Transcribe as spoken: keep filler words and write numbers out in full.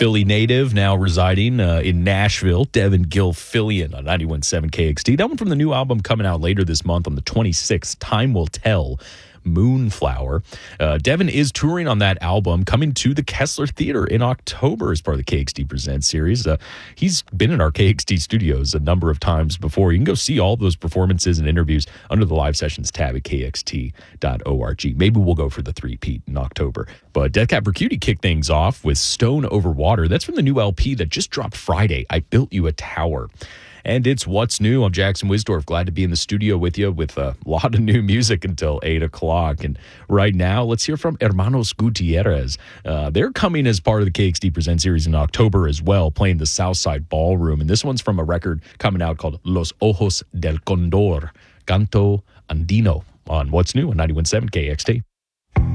Philly native, now residing uh, in Nashville, Devin Gilfillian on ninety-one point seven K X T. That one from the new album coming out later this month on the twenty-sixth, Time Will Tell, Moonflower. Uh, Devin is touring on that album, coming to the Kessler Theater in October as part of the K X T Presents series. Uh, he's been in our K X T studios a number of times before. You can go see all those performances and interviews under the live sessions tab at K X T dot org. Maybe we'll go for the three-peat in October. But Death Cab for Cutie kicked things off with Stone Over Water. That's from the new L P that just dropped Friday, I Built You a Tower. And it's What's New. I'm Jackson Wisdorf. Glad to be in the studio with you with a lot of new music until eight o'clock. And right now, let's hear from Hermanos Gutierrez. Uh, they're coming as part of the K X T Present series in October as well, playing the Southside Ballroom. And this one's from a record coming out called Los Ojos del Condor, Canto Andino on What's New on ninety-one point seven K X T.